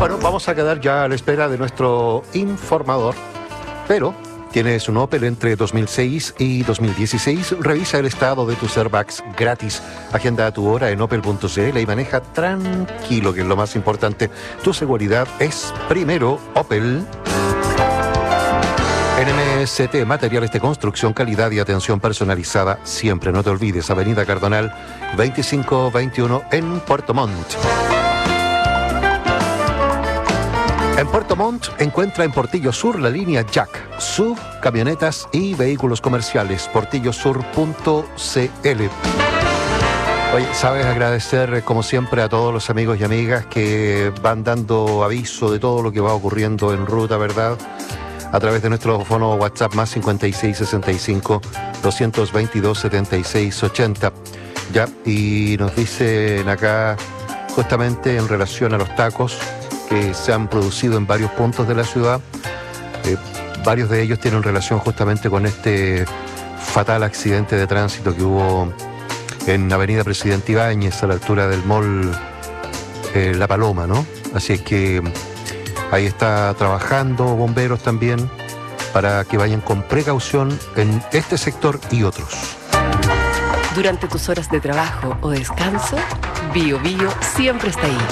Bueno, vamos a quedar ya a la espera de nuestro informador, pero tienes un Opel entre 2006 y 2016. Revisa el estado de tus airbags gratis. Agenda tu hora en opel.cl y maneja tranquilo, que es lo más importante. Tu seguridad es primero. Opel. NMST, materiales de construcción, calidad y atención personalizada. Siempre, no te olvides, Avenida Cardonal 2521 en Puerto Montt. En Puerto Montt encuentra en Portillo Sur la línea Jack, SUV, camionetas y vehículos comerciales. portillosur.cl. Oye, sabes, agradecer como siempre a todos los amigos y amigas que van dando aviso de todo lo que va ocurriendo en ruta, ¿verdad? A través de nuestro fono WhatsApp más 5665 222 7680. Ya, y nos dicen acá justamente en relación a los tacos que se han producido en varios puntos de la ciudad. Varios de ellos tienen relación justamente con este fatal accidente de tránsito que hubo en Avenida Presidente Ibáñez, a la altura del mall La Paloma, ¿no? Así es que ahí está trabajando bomberos también para que vayan con precaución en este sector y otros. Durante tus horas de trabajo o descanso, Bio Bio siempre está ahí.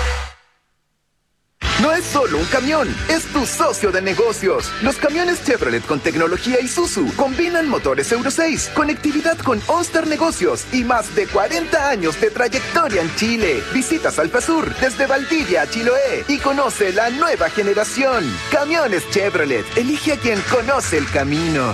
No es solo un camión, es tu socio de negocios. Los camiones Chevrolet con tecnología Isuzu combinan motores Euro 6, conectividad con OnStar Negocios y más de 40 años de trayectoria en Chile. Visita Salpasur desde Valdivia a Chiloé y conoce la nueva generación. Camiones Chevrolet, elige a quien conoce el camino.